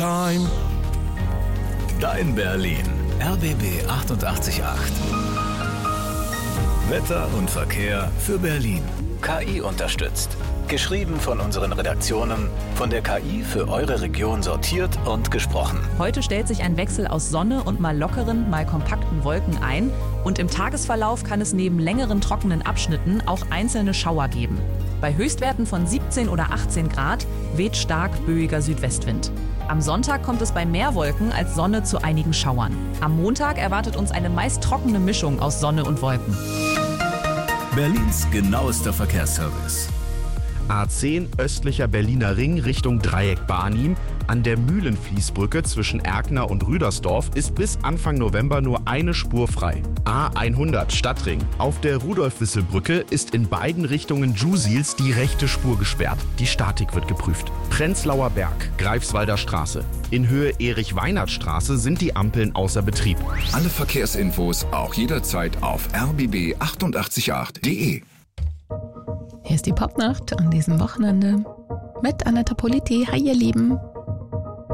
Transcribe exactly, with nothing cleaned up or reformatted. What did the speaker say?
Time. Dein Berlin. R B B achtundachtzig Komma acht. Wetter und Verkehr für Berlin. K I unterstützt. Geschrieben von unseren Redaktionen, von der K I für eure Region sortiert und gesprochen. Heute stellt sich ein Wechsel aus Sonne und mal lockeren, mal kompakten Wolken ein. Und im Tagesverlauf kann es neben längeren trockenen Abschnitten auch einzelne Schauer geben. Bei Höchstwerten von siebzehn oder achtzehn Grad weht stark böiger Südwestwind. Am Sonntag kommt es bei mehr Wolken als Sonne zu einigen Schauern. Am Montag erwartet uns eine meist trockene Mischung aus Sonne und Wolken. Berlins genauester Verkehrsservice. A zehn östlicher Berliner Ring Richtung Dreieck Barnim. An der Mühlenfließbrücke zwischen Erkner und Rüdersdorf ist bis Anfang November nur eine Spur frei. A hundert Stadtring. Auf der Rudolf-Wissel-Brücke ist in beiden Richtungen Jusils die rechte Spur gesperrt. Die Statik wird geprüft. Prenzlauer Berg, Greifswalder Straße. In Höhe Erich-Weinert-Straße sind die Ampeln außer Betrieb. Alle Verkehrsinfos auch jederzeit auf r b b achtundachtzig Komma acht punkt d e. Hier ist die Popnacht an diesem Wochenende mit Anetta Politi. Hi ihr Lieben.